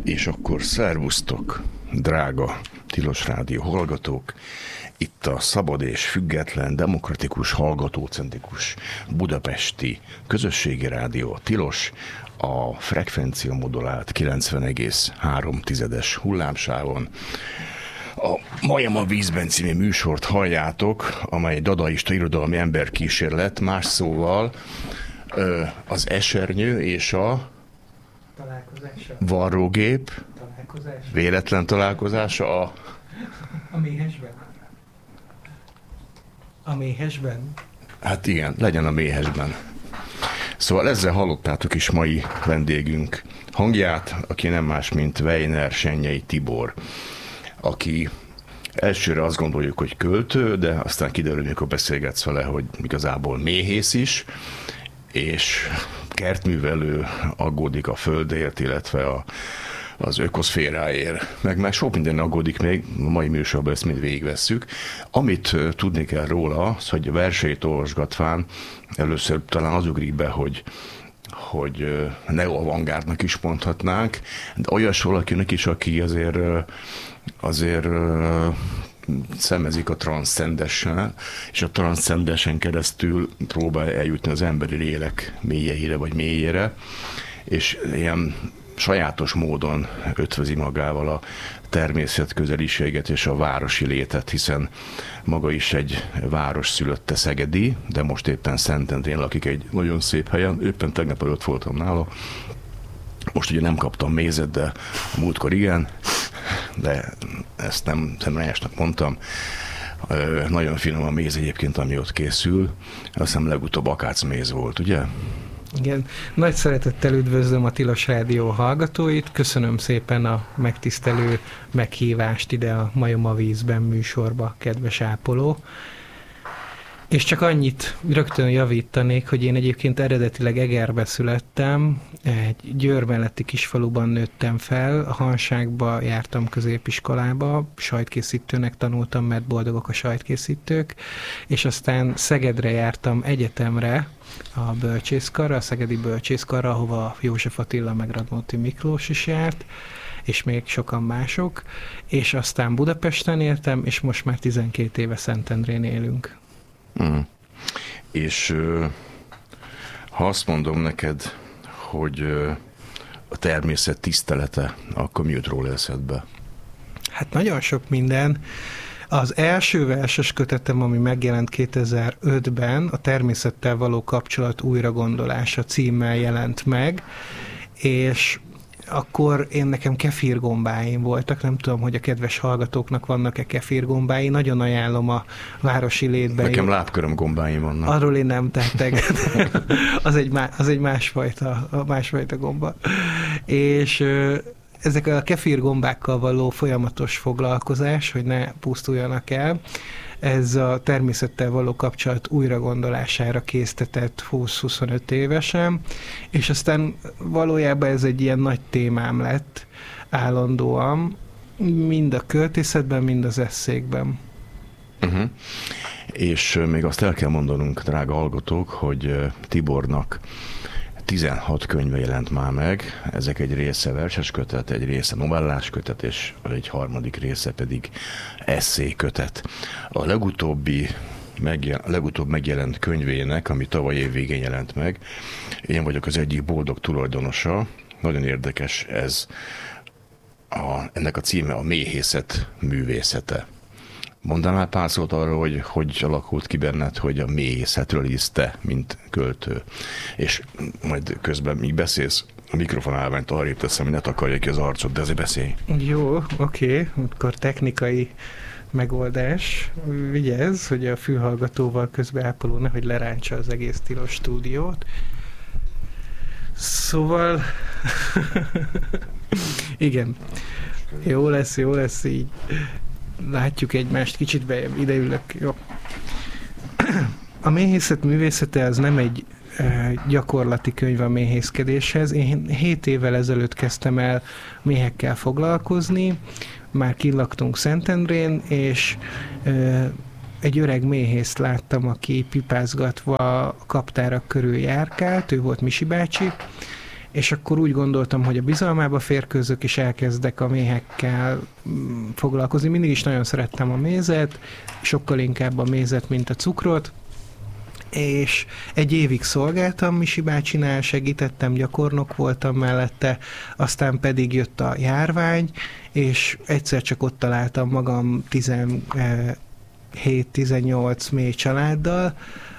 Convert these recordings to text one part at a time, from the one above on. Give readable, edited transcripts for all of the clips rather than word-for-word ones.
És akkor szervusztok, drága Tilos Rádió hallgatók! Itt a szabad és független, demokratikus, hallgatócentrikus budapesti közösségi rádió Tilos, a frekvencia modulált 90,3-es hullámsávon. A Majom a vízben című műsort halljátok, amely dadaista irodalmi emberkísérlet, más szóval az esernyő és a varrógép véletlen találkozása a méhesben. A méhesben? Hát igen, legyen a méhesben. Szóval ezzel hallottátok is mai vendégünk hangját, aki nem más, mint Weiner Sennyei Tibor, aki elsőre azt gondoljuk, hogy költő, de aztán kiderül, mikor beszélgetsz vele, hogy igazából méhész is, és kertművelő, aggódik a földért, illetve az ökoszféráért, meg sok minden aggódik még, a mai műsorban ezt mind végigvesszük. Amit tudni kell róla, az, hogy a verseit olvasgatván először talán az ugrik be, hogy neo-avantgárdnak is mondhatnánk, de olyas valakinek is, aki azért szemezik a transzcendessel, és a transzcendesen keresztül próbál eljutni az emberi lélek mélyeire vagy mélyére, és ilyen sajátos módon ötvözi magával a természetközeliséget és a városi létet, hiszen maga is egy város szülötte szegedi, de most éppen Szentendrén lakik egy nagyon szép helyen, éppen tegnap előtt voltam nála. Most ugye nem kaptam mézet, de múltkor igen, de ezt nem szemrányásnak mondtam. Nagyon finom a méz egyébként, ami ott készül. Azt hiszem legutóbb akácméz volt, ugye? Igen. Nagy szeretettel üdvözlöm a Tilos Rádió hallgatóit. Köszönöm szépen a megtisztelő meghívást ide a Majom a vízben műsorba, kedves ápoló. És csak annyit rögtön javítanék, hogy én egyébként eredetileg Egerbe születtem, egy Győr melletti kisfaluban nőttem fel, a Hanságba jártam középiskolába, sajtkészítőnek tanultam, mert boldogok a sajtkészítők, és aztán Szegedre jártam egyetemre, a bölcsészkarra, a szegedi bölcsészkarra, ahova József Attila meg Radnóti Miklós is járt, és még sokan mások, és aztán Budapesten éltem, és most már 12 éve Szentendrén élünk. És ha azt mondom neked, hogy a természet tisztelete, akkor mi jut róla eszedbe? Hát nagyon sok minden. Az első verses kötetem, ami megjelent 2005-ben, a természettel való kapcsolat újragondolása címmel jelent meg, és akkor nekem kefirgombáim voltak, nem tudom, hogy a kedves hallgatóknak vannak-e kefirgombái, nagyon ajánlom a városi létben. Nekem lábkörömgombáim vannak. Arról én nem tettek, az egy másfajta gomba. És ezek a kefirgombákkal való folyamatos foglalkozás, hogy ne pusztuljanak el, ez a természettel való kapcsolat újragondolására késztetett 20-25 évesen, és aztán valójában ez egy ilyen nagy témám lett állandóan, mind a költészetben, mind az esszékben. És még azt el kell mondanunk, drága hallgatók, hogy Tibornak 16 könyve jelent már meg, ezek egy része verses kötet, egy része novellás kötet, és egy harmadik része pedig esszékötet. A legutóbb megjelent könyvének, ami tavaly év végén jelent meg, én vagyok az egyik boldog tulajdonosa, nagyon érdekes ez, ennek a címe a méhészet művészete. Mondanál pár szót arról, hogy alakult ki benned, hogy a méhészetről írsz te, mint költő. És majd közben míg beszélsz, a mikrofonálványt arrébb teszem, hogy ne takarja ki az arcod, de azért beszélj. Jó, oké. Akkor technikai megoldás. Vigyázz, hogy a fülhallgatóval közben ápoló nehogy lerántsa az egész Tilos stúdiót. Szóval... Igen. Jó lesz így. Látjuk egymást, kicsit bejebb, ideülök, jó. A méhészet művészete az nem egy gyakorlati könyv a méhészkedéshez. Én 7 évvel ezelőtt kezdtem el méhekkel foglalkozni, már kilaktunk Szentendrén, és egy öreg méhészt láttam, aki pipázgatva a kaptárak körül járkált, ő volt Misi bácsi, és akkor úgy gondoltam, hogy a bizalmába férkőzök, és elkezdek a méhekkel foglalkozni. Mindig is nagyon szerettem a mézet, sokkal inkább a mézet, mint a cukrot, és egy évig szolgáltam Misi bácsinál, segítettem, gyakornok voltam mellette, aztán pedig jött a járvány, és egyszer csak ott találtam magam 17-18 mély családdal,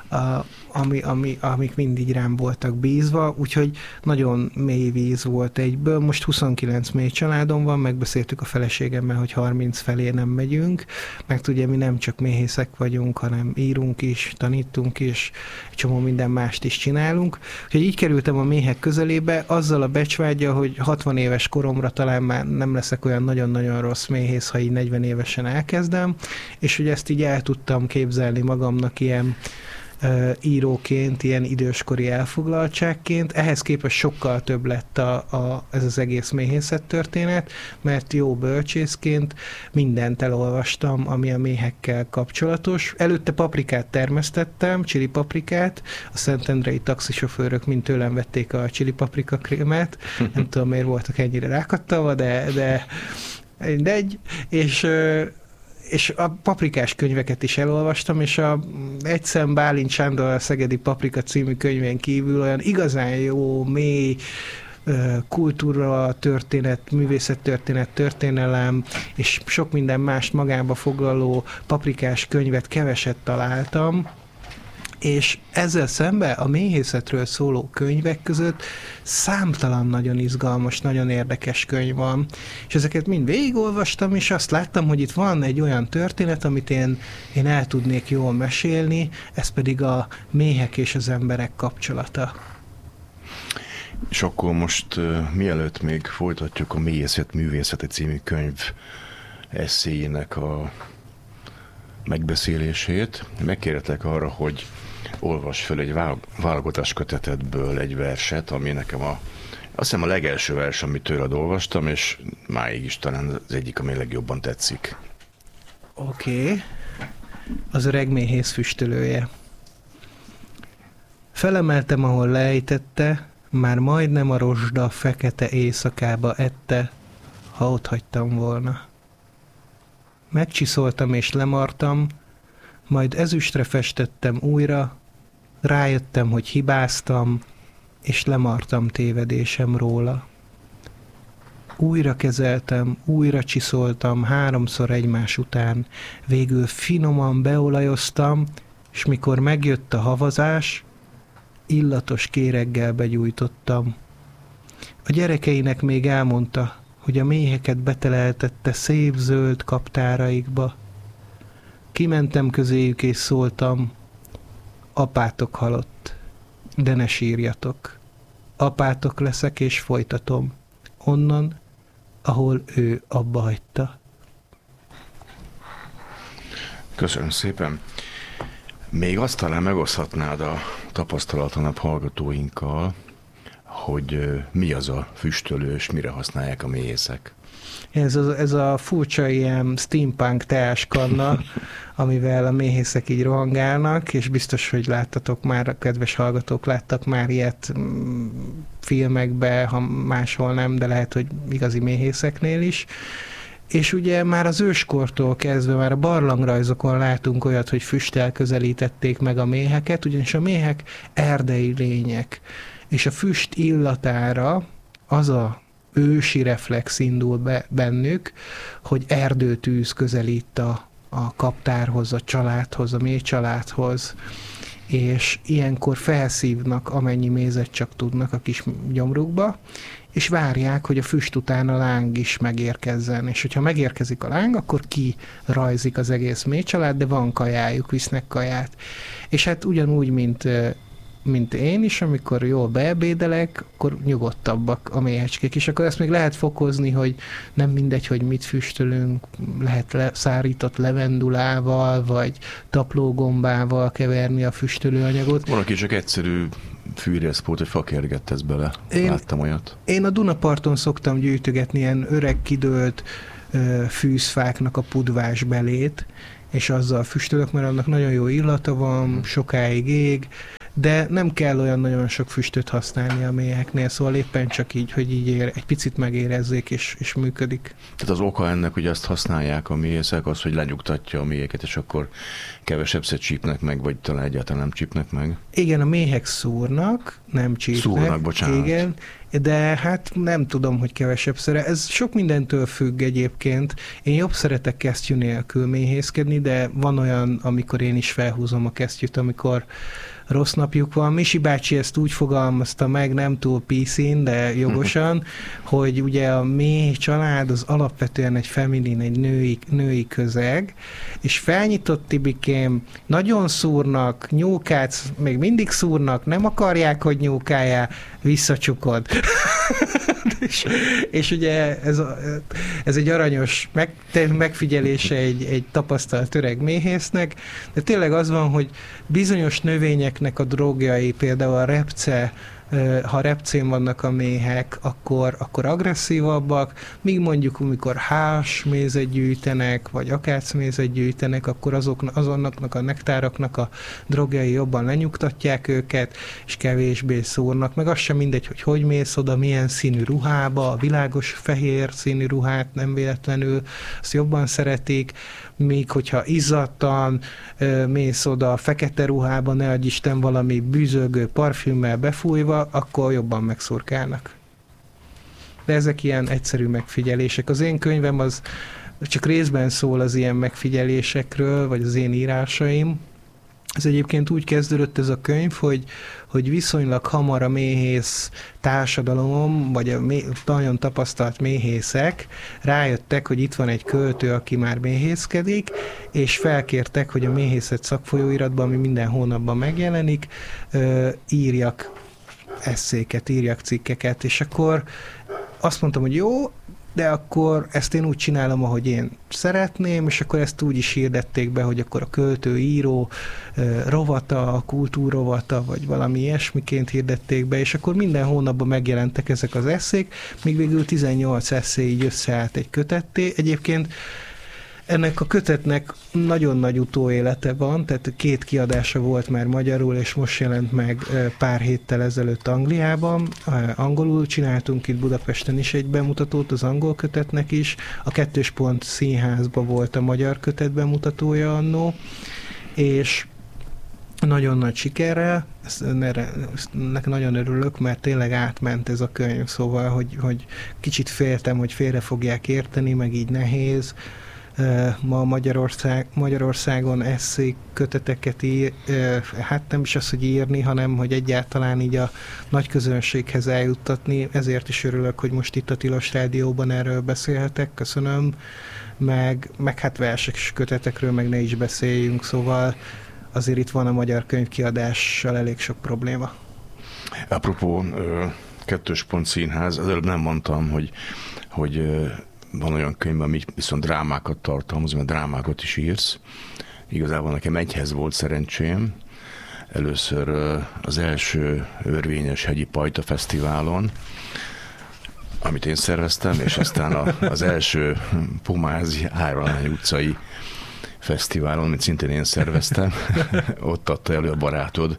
amik mindig rám voltak bízva, úgyhogy nagyon mély víz volt egyből. Most 29 mély családom van, megbeszéltük a feleségemmel, hogy 30 felé nem megyünk, mert ugye mi nem csak méhészek vagyunk, hanem írunk is, tanítunk is, egy csomó minden mást is csinálunk. Úgyhogy így kerültem a méhek közelébe, azzal a becsvágya, hogy 60 éves koromra talán már nem leszek olyan nagyon-nagyon rossz méhész, ha így 40 évesen elkezdem, és hogy ezt így el tudtam képzelni magamnak ilyen íróként, ilyen időskori elfoglaltságként. Ehhez képest sokkal több lett ez az egész méhészet történet, mert jó bölcsészként mindent elolvastam, ami a méhekkel kapcsolatos. Előtte paprikát termesztettem, csili paprikát, a szentendrei taxisofőrök mind tőlem vették a csili paprika krémet, nem tudom miért voltak ennyire rákattalva, de mindegy, és a paprikás könyveket is elolvastam, és egyszer Bálint Sándor a Szegedi Paprika című könyvén kívül olyan igazán jó, mély kultúra, történet, művészettörténet, történelem, és sok minden mást magába foglaló paprikás könyvet keveset találtam, és ezzel szemben a méhészetről szóló könyvek között számtalan nagyon izgalmas, nagyon érdekes könyv van. És ezeket mind végigolvastam, és azt láttam, hogy itt van egy olyan történet, amit én el tudnék jól mesélni, ez pedig a méhek és az emberek kapcsolata. És akkor most, mielőtt még folytatjuk a Méhészet művészete című könyv esszéjének a megbeszélését, megkérhetlek arra, hogy olvas fel egy válogatás kötetedből egy verset, ami nekem azt hiszem a legelső vers, amit tőled olvastam, és máig is talán az egyik, ami legjobban tetszik. Oké. Az öreg méhész füstölője. Felemeltem, ahol lejtette, már majdnem a rozsda fekete éjszakába ette, ha ott hagytam volna. Megcsiszoltam és lemartam, majd ezüstre festettem újra, rájöttem, hogy hibáztam, és lemartam tévedésem róla. Újra kezeltem, újra csiszoltam 3-szor egymás után, végül finoman beolajoztam, és mikor megjött a havazás, illatos kéreggel begyújtottam. A gyerekeinek még elmondta, hogy a méheket beteleltette szép zöld kaptáraikba. Kimentem közéjük és szóltam, apátok halott, de ne sírjatok. Apátok leszek és folytatom, onnan, ahol ő abba hagyta. Köszönöm szépen. Még azt talán megoszthatnád a tapasztalatonabb hallgatóinkkal, hogy mi az a füstölő, és mire használják a méhészek? Ez a furcsa ilyen steampunk teáskanna, amivel a méhészek így rohangálnak, és biztos, hogy láttatok már, a kedves hallgatók láttak már ilyet filmekbe, ha máshol nem, de lehet, hogy igazi méhészeknél is. És ugye már az őskortól kezdve, már a barlangrajzokon látunk olyat, hogy füsttel közelítették meg a méheket, ugyanis a méhek erdei lények, és a füst illatára az a ősi reflex indul be bennük, hogy erdőtűz közelít a kaptárhoz, a családhoz, a mély családhoz, és ilyenkor felszívnak amennyi mézet csak tudnak a kis gyomrukba, és várják, hogy a füst után a láng is megérkezzen. És hogyha megérkezik a láng, akkor kirajzik az egész mély család, de van kajájuk, visznek kaját. És hát ugyanúgy, mint én is, amikor jól beebédelek, akkor nyugodtabbak a méhecskék. És akkor ezt még lehet fokozni, hogy nem mindegy, hogy mit füstölünk, lehet szárított levendulával, vagy taplógombával keverni a füstölőanyagot. Van, aki csak egyszerű fűrészpót, vagy fakerget tesz bele. Láttam olyat. Én a Dunaparton szoktam gyűjtögetni ilyen öreg kidőlt fűzfáknak a pudvás belét, és azzal füstölök, mert annak nagyon jó illata van, sokáig ég, de nem kell olyan nagyon sok füstöt használni a méheknél, szóval éppen csak így, hogy így egy picit megérezzék, és működik. Tehát az oka ennek, hogy azt használják a méhészek, az, hogy lenyugtatja a méheket, és akkor kevesebbszer csípnek meg, vagy talán egyáltalán nem csípnek meg? Igen, a méhek szúrnak, nem csípnek. Szúrnak, bocsánat. Igen, de hát nem tudom, hogy kevesebbszer. Ez sok mindentől függ egyébként. Én jobb szeretek kesztyű nélkül méhészkedni, de van olyan, amikor én is felhúzom a kesztyűt, amikor rossz napjuk van. Misi bácsi ezt úgy fogalmazta meg, nem túl PC-n, de jogosan, hogy ugye a méh család az alapvetően egy feminin, egy női közeg, és felnyitott Tibikém, nagyon szúrnak, nyúlkálsz, még mindig szúrnak, nem akarják, hogy nyúlkáljál, visszacsukod. és ugye ez egy aranyos megfigyelése egy tapasztalt öreg méhésznek, de tényleg az van, hogy bizonyos növényeknek a drogjai, például a repce, ha repcén vannak a méhek, akkor agresszívabbak, míg mondjuk, amikor hásmézet gyűjtenek, vagy akácmézet gyűjtenek, akkor azonnak a nektároknak a drogjai jobban lenyugtatják őket, és kevésbé szúrnak. Meg az sem mindegy, hogy mész oda, milyen színű ruhába, a világos fehér színű ruhát nem véletlenül, azt jobban szeretik, míg hogyha izzadtan mész oda a fekete ruhába, ne adj Isten valami bűzölgő parfümmel befújva, akkor jobban megszurkálnak. De ezek ilyen egyszerű megfigyelések. Az én könyvem az csak részben szól az ilyen megfigyelésekről, vagy az én írásaim. Ez egyébként úgy kezdődött ez a könyv, hogy viszonylag hamar a méhész társadalom, vagy a nagyon tapasztalt méhészek rájöttek, hogy itt van egy költő, aki már méhészkedik, és felkértek, hogy a méhészet szakfolyóiratban, ami minden hónapban megjelenik, írjak esszéket, írjak cikkeket, és akkor azt mondtam, hogy jó, de akkor ezt én úgy csinálom, ahogy én szeretném, és akkor ezt úgy is hirdették be, hogy akkor a költő, író rovata, a kultúrrovata, vagy valami ilyesmiként hirdették be, és akkor minden hónapban megjelentek ezek az esszék, míg végül 18 esszé így összeállt egy kötetté. Egyébként ennek a kötetnek nagyon nagy utóélete van, tehát 2 kiadása volt már magyarul, és most jelent meg pár héttel ezelőtt Angliában. Angolul csináltunk itt Budapesten is egy bemutatót, az angol kötetnek is. A 2. Pont Színházban volt a magyar kötet bemutatója annó, és nagyon nagy sikerrel, ennek nagyon örülök, mert tényleg átment ez a könyv, szóval, hogy kicsit féltem, hogy félre fogják érteni, meg így nehéz. Ma Magyarországon esszék köteteket hát nem is az, hogy írni, hanem hogy egyáltalán így a nagy közönséghez eljuttatni. Ezért is örülök, hogy most itt a Tilos Rádióban erről beszélhetek, köszönöm. Meg hát verses kötetekről meg ne is beszéljünk, szóval azért itt van a magyar könyvkiadással elég sok probléma. Apropó 2. Pont Színház, az előbb nem mondtam, hogy van olyan könyv, ami viszont drámákat tartalmaz, mert drámákat is írsz. Igazából nekem egyhez volt szerencsém. Először az első Örvényes Hegyi Pajta Fesztiválon, amit én szerveztem, és aztán az első Pomázi Árvalány utcai fesztiválon, amit szintén én szerveztem. Ott adta elő a barátod,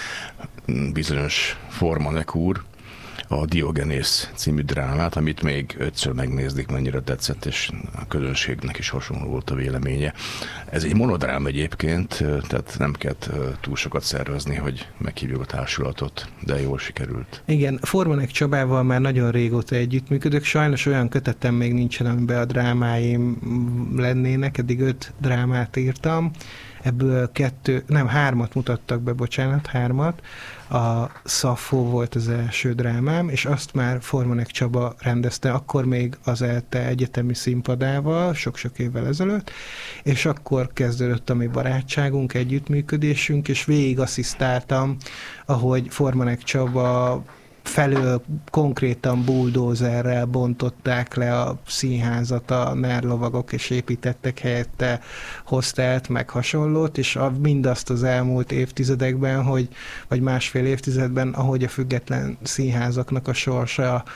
bizonyos Formanek úr, a Diogenész című drámát, amit még 5-ször megnézdik, mennyire tetszett, és a közönségnek is hasonló volt a véleménye. Ez egy monodrám egyébként, tehát nem kellett túl sokat szervezni, hogy meghívjuk a társulatot, de jól sikerült. Igen, Formanek Csabával már nagyon régóta együttműködök, sajnos olyan kötetem még nincsen, amiben a drámáim lennének, eddig 5 drámát írtam, ebből 3 mutattak be, 3. A Szaffó volt az első drámám, és azt már Formanek Csaba rendezte, akkor még az ELTE egyetemi színpadával, sok-sok évvel ezelőtt, és akkor kezdődött a mi barátságunk, együttműködésünk, és végig asszisztáltam, ahogy Formanek Csaba felől konkrétan bulldózerrel bontották le a színházat a NER lovagok, és építettek helyette hostelt, meg hasonlót, és mindazt az elmúlt évtizedekben, vagy másfél évtizedben, ahogy a független színházaknak a sorsa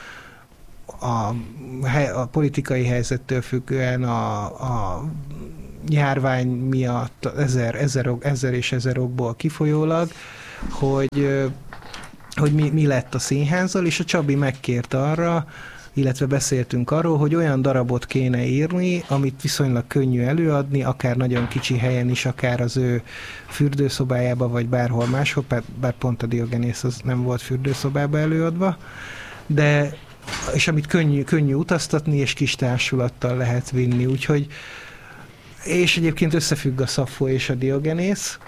a politikai helyzettől függően, a járvány miatt ezer okból kifolyólag, hogy mi lett a színházzal, és a Csabi megkért arra, illetve beszéltünk arról, hogy olyan darabot kéne írni, amit viszonylag könnyű előadni, akár nagyon kicsi helyen is, akár az ő fürdőszobájába, vagy bárhol máshol, bár pont a Diogenész az nem volt fürdőszobába előadva, de és amit könnyű utaztatni, és kis társulattal lehet vinni, úgyhogy és egyébként összefügg a Szaffo és a Diogenész,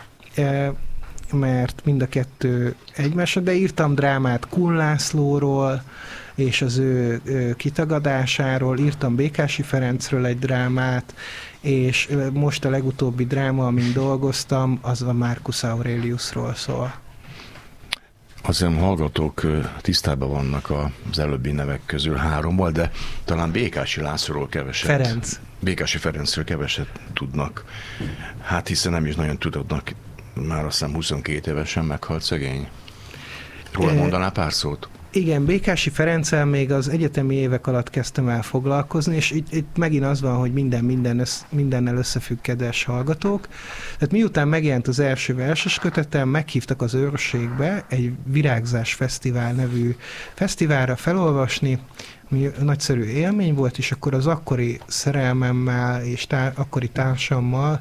mert mind a kettő egymásra, de írtam drámát Kun Lászlóról, és az ő kitagadásáról, írtam Békási Ferencről egy drámát, és most a legutóbbi dráma, amin dolgoztam, az a Marcus Aureliusról szól. Azért hallgatók tisztában vannak az előbbi nevek közül 3-val, de talán Békási Lászlóról keveset. Békási Ferencről keveset tudnak. Hát hiszen nem is nagyon tudnak, már azt hiszem 22 évesen meghalt szegény. Róla mondanál pár szót? Igen, Békási Ferenccel még az egyetemi évek alatt kezdtem el foglalkozni, és itt megint az van, hogy mindennel összefügg, kedves hallgatók. Tehát miután megjelent az első verses kötetem, meghívtak az Őrségbe egy Virágzás Fesztivál nevű fesztiválra felolvasni, ami nagyszerű élmény volt, és akkor az akkori szerelmemmel és akkori társammal,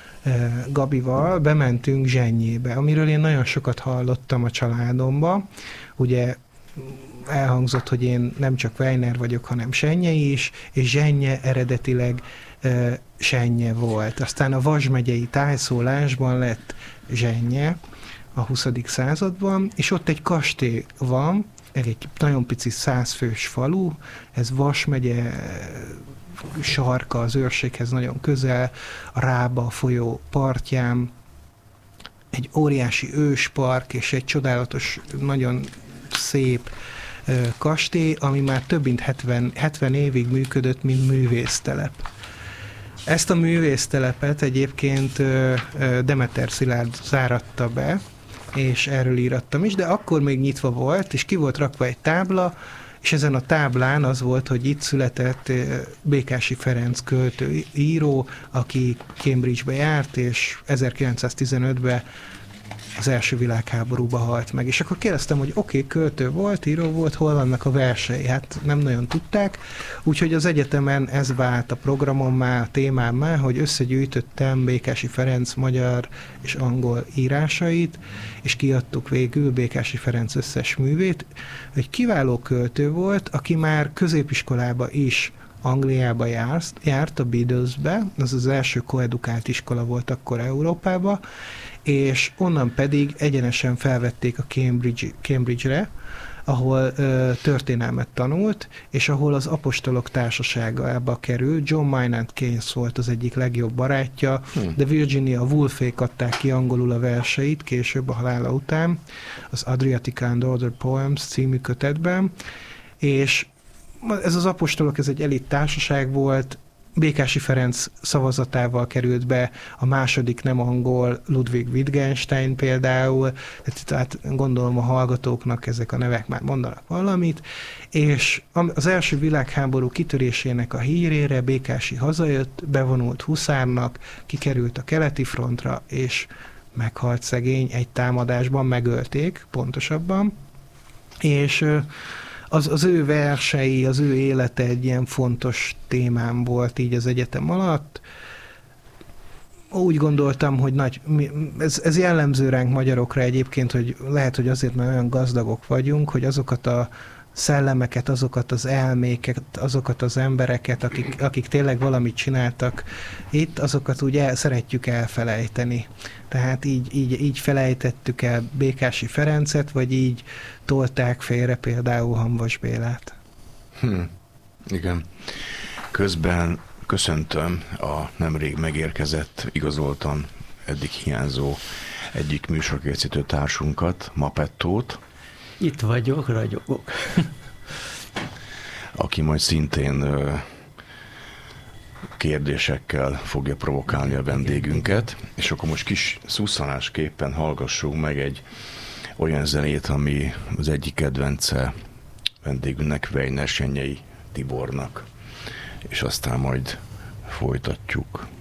Gabival bementünk Zsennyébe, amiről én nagyon sokat hallottam a családomba. Ugye elhangzott, hogy én nem csak Weiner vagyok, hanem Sennyei is, és Zsennye eredetileg Sennye volt. Aztán a Vas megyei tájszólásban lett Zsennye a 20. században, és ott egy kastély van, egy nagyon pici 100 fős falu, ez Vas megye sarka, az Őrséghez nagyon közel, a Rába folyó partján, egy óriási őspark és egy csodálatos, nagyon szép kastély, ami már több mint 70 évig működött, mint művésztelep. Ezt a művésztelepet egyébként Demeter Szilárd záratta be, és erről írattam is, de akkor még nyitva volt, és ki volt rakva egy tábla, és ezen a táblán az volt, hogy itt született Békási Ferenc költő, író, aki Cambridge-be járt, és 1915-ben az első világháborúba halt meg. És akkor kérdeztem, hogy oké, költő volt, író volt, hol vannak a versei? Hát nem nagyon tudták, úgyhogy az egyetemen ez vált a programommá, a témámmá, hogy összegyűjtöttem Békási Ferenc magyar és angol írásait, és kiadtuk végül Békási Ferenc összes művét. Egy kiváló költő volt, aki már középiskolába is Angliába járt a Beatlesbe, az az első koedukált iskola volt akkor Európában, és onnan pedig egyenesen felvették a Cambridge-re, ahol történelmet tanult, és ahol az Apostolok Társaságába került. John Maynard Keynes volt az egyik legjobb barátja, de Virginia Woolfék adták ki angolul a verseit később a halála után, az Adriatica and Other Poems című kötetben, és ez az Apostolok, ez egy elit társaság volt, Békási Ferenc szavazatával került be a második nem angol Ludwig Wittgenstein például, tehát gondolom a hallgatóknak ezek a nevek már mondanak valamit, és az első világháború kitörésének a hírére Békási hazajött, bevonult huszárnak, kikerült a keleti frontra, és meghalt szegény, egy támadásban megölték, pontosabban, és az ő versei, az ő élete egy ilyen fontos témám volt így az egyetem alatt. Úgy gondoltam, hogy ez jellemző ránk magyarokra egyébként, hogy lehet, hogy azért, mert olyan gazdagok vagyunk, hogy azokat a szellemeket, azokat az elméket, azokat az embereket, akik tényleg valamit csináltak itt, azokat úgy szeretjük elfelejteni. Tehát így felejtettük el Békási Ferencet, vagy így tolták félre például Hamvas Bélát. Igen. Közben köszöntöm a nemrég megérkezett, igazoltan eddig hiányzó egyik műsorkészítő társunkat, Mapettót. Itt vagyok, ragyogok. Aki majd szintén kérdésekkel fogja provokálni a vendégünket, és akkor most kis szusszanásképpen hallgassunk meg egy olyan zenét, ami az egyik kedvence vendégünknek, Weiner Sennyei Tibornak, és aztán majd folytatjuk.